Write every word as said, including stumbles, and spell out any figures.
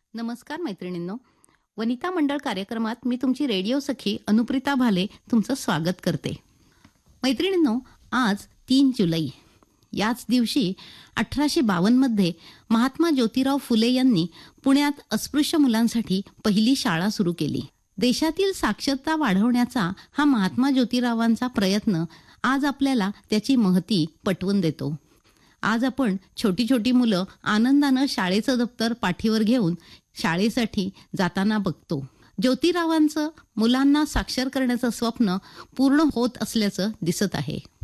नमस्कार मैत्रिणींनो. वनिता मंडळ कार्यक्रमात मी तुमची रेडिओ सखी अनुप्रिता भाले तुमचं स्वागत करते. मैत्रिणींनो, आज तीन जुलै. याच दिवशी अठराशे बावन्नमध्ये महात्मा ज्योतिराव फुले यांनी पुण्यात अस्पृश्य मुलांसाठी पहिली शाळा सुरू केली. देशातील साक्षरता वाढवण्याचा हा महात्मा ज्योतिरावांचा प्रयत्न आज आपल्याला त्याची महती पटवून देतो. आज आपण छोटी छोटी मुलं आनंदानं शाळेचं दप्तर पाठीवर घेऊन शाळेसाठी जाताना बघतो. ज्योतिरावांचं मुलांना साक्षर करण्याचं स्वप्न पूर्ण होत असल्याचं दिसत आहे.